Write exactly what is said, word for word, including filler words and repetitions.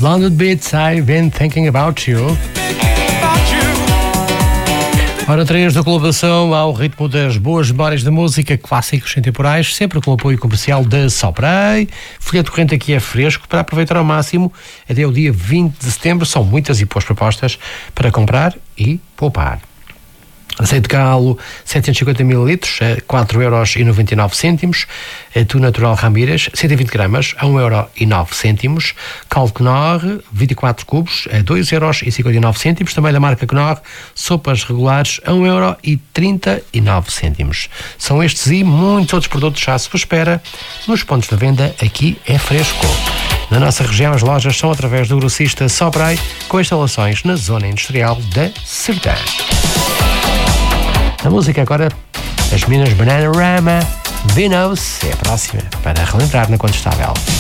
London Beats, I've been thinking about you. Hora três do Clube da Som, ao ritmo das boas memórias da música, clássicos intemporais, sempre com o apoio comercial da Soprei. Folheto corrente aqui é fresco para aproveitar ao máximo até o dia vinte de setembro. São muitas e boas propostas para comprar e poupar. Azeite de galo, setecentos e cinquenta mililitros, a quatro euros e noventa e nove cêntimos. Atum natural Ramírez, cento e vinte gramas, a um euro e nove cêntimos. Caldo Knorr, vinte e quatro cubos, a dois euros e cinquenta e nove cêntimos. Também da marca Knorr, sopas regulares, a um euro e trinta e nove cêntimos. São estes e muitos outros produtos já à sua espera nos pontos de venda. Aqui é fresco. Na nossa região, as lojas são através do grossista Soprei, com instalações na zona industrial da Sertã. A música agora, as meninas Bananarama, Vinos, é a próxima para relembrar na Contestável.